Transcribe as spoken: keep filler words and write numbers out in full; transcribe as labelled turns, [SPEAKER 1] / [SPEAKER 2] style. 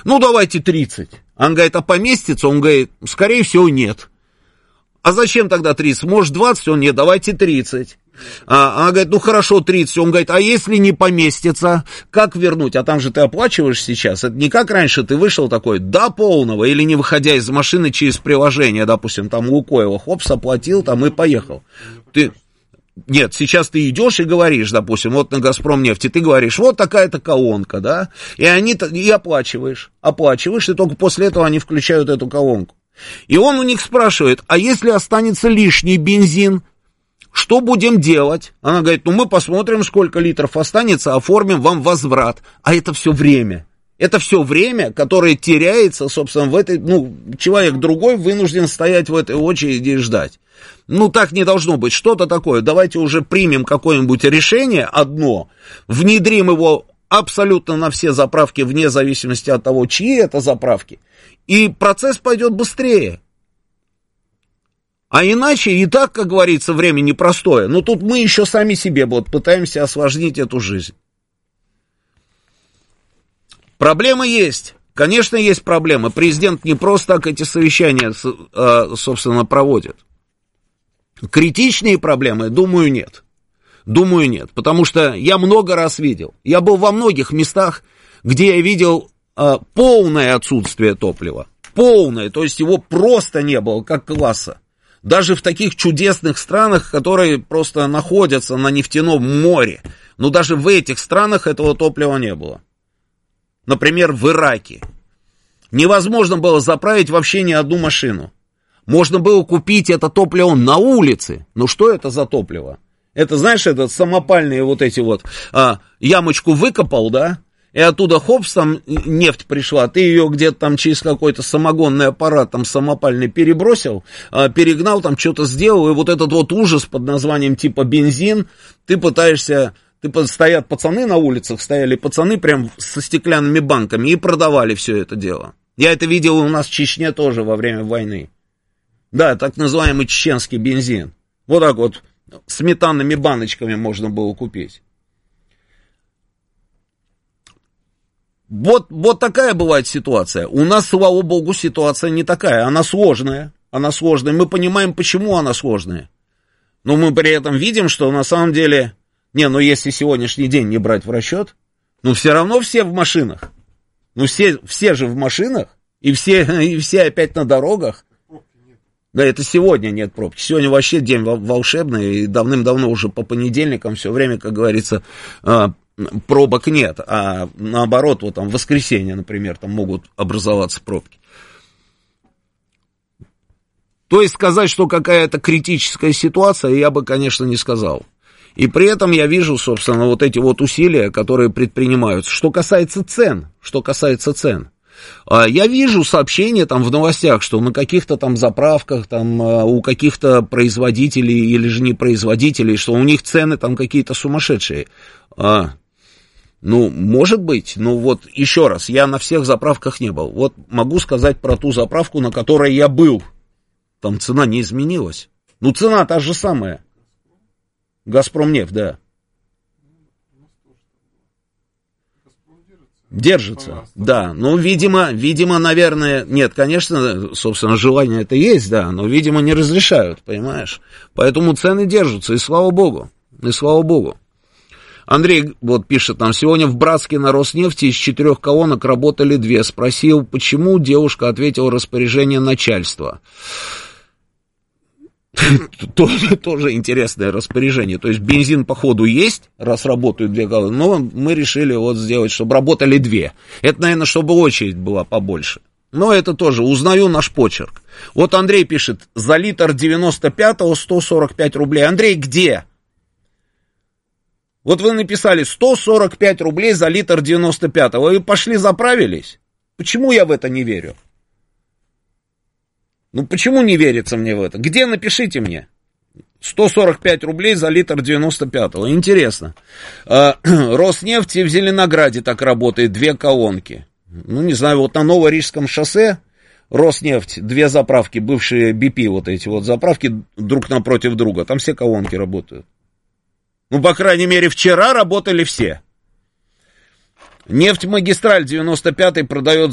[SPEAKER 1] Ну, давайте тридцать. Он говорит, а поместится? Он говорит, скорее всего, нет. А зачем тогда тридцать? Может, двадцать? Он, нет, давайте тридцать. А, она говорит, ну, хорошо, тридцать. Он говорит, а если не поместится, как вернуть? А там же ты оплачиваешь сейчас. Это не как раньше, ты вышел такой, до полного, или не выходя из машины через приложение, допустим, там Лукойла, хопс, оплатил там и поехал. Ты... Нет, сейчас ты идешь и говоришь, допустим, вот на Газпромнефти, ты говоришь, вот такая-то колонка, да, и они, и оплачиваешь, оплачиваешь, и только после этого они включают эту колонку. И он у них спрашивает, а если останется лишний бензин, что будем делать? Она говорит, ну мы посмотрим, сколько литров останется, оформим вам возврат. А это все время. Это все время, которое теряется, собственно, в этой, ну, человек другой вынужден стоять в этой очереди и ждать. Ну, так не должно быть, что-то такое. Давайте уже примем какое-нибудь решение одно, внедрим его абсолютно на все заправки, вне зависимости от того, чьи это заправки, и процесс пойдет быстрее. А иначе и так, как говорится, время непростое. Но тут мы еще сами себе вот пытаемся осложнить эту жизнь. Проблемы есть. Конечно, есть проблемы. Президент не просто так эти совещания, собственно, проводит. Критичные проблемы, думаю, нет. Думаю, нет. Потому что я много раз видел. Я был во многих местах, где я видел а, полное отсутствие топлива. Полное. То есть его просто не было, как класса. Даже в таких чудесных странах, которые просто находятся на нефтяном море. Но даже в этих странах этого топлива не было. Например, в Ираке. Невозможно было заправить вообще ни одну машину. Можно было купить это топливо на улице. Ну что это за топливо? Это, знаешь, этот самопальные вот эти вот, а, ямочку выкопал, да? И оттуда, хопс, там нефть пришла, ты ее где-то там через какой-то самогонный аппарат там самопальный перебросил, а, перегнал, там что-то сделал, и вот этот вот ужас под названием типа бензин, ты пытаешься... Ты, стоят пацаны на улицах, стояли пацаны прям со стеклянными банками и продавали все это дело. Я это видел у нас в Чечне тоже во время войны. Да, так называемый чеченский бензин. Вот так вот сметанными баночками можно было купить. Вот, вот такая бывает ситуация. У нас, слава богу, ситуация не такая. Она сложная. Она сложная. Мы понимаем, почему она сложная. Но мы при этом видим, что на самом деле... Не, ну если сегодняшний день не брать в расчет, ну все равно все в машинах. Ну все, все же в машинах, и все, и все опять на дорогах. Да, это сегодня нет пробки. Сегодня вообще день волшебный, и давным-давно уже по понедельникам все время, как говорится, пробок нет. А наоборот, вот там в воскресенье, например, там могут образоваться пробки. То есть сказать, что какая-то критическая ситуация, я бы, конечно, не сказал. И при этом я вижу, собственно, вот эти вот усилия, которые предпринимаются. Что касается цен, что касается цен. Я вижу сообщения там в новостях, что на каких-то там заправках, там у каких-то производителей или же не производителей, что у них цены там какие-то сумасшедшие. А, ну, может быть, ну вот еще раз, я на всех заправках не был. Вот могу сказать про ту заправку, на которой я был. Там цена не изменилась. Ну, цена та же самая. Газпромнефть, да. Держится, да. Ну, видимо, видимо, наверное, нет, конечно, собственно, желание это есть, да, но, видимо, не разрешают, понимаешь? Поэтому цены держатся, и слава богу, и слава богу. Андрей вот пишет нам, сегодня в Братске на Роснефти из четырех колонок работали две. Спросил, почему, девушка ответила, распоряжение начальства. Тоже, тоже интересное распоряжение. То есть бензин по ходу есть, раз работают две колонки, но мы решили вот сделать, чтобы работали две. Это, наверное, чтобы очередь была побольше. Но это тоже, узнаю наш почерк. Вот Андрей пишет, за литр девяносто пятого сто сорок пять рублей. Андрей, где? Вот вы написали сто сорок пять рублей за литр девяносто пятого. Вы пошли заправились? Почему я в это не верю? Ну, почему не верится мне в это? Где, напишите мне. сто сорок пять рублей за литр девяносто пятого. Интересно. А, Роснефть в Зеленограде так работает, две колонки. Ну, не знаю, вот на Новорижском шоссе Роснефть, две заправки, бывшие би пи, вот эти вот заправки друг напротив друга. Там все колонки работают. Ну, по крайней мере, вчера работали все. Нефтьмагистраль девяносто пятый продает